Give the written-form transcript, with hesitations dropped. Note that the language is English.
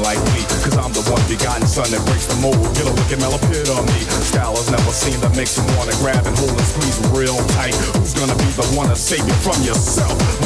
like me, cause I'm the one begotten son that breaks the mold. Get a look at Mel epitome. Style has never seen that makes you wanna grab and hold and squeeze real tight. Who's gonna be the one to save you from yourself?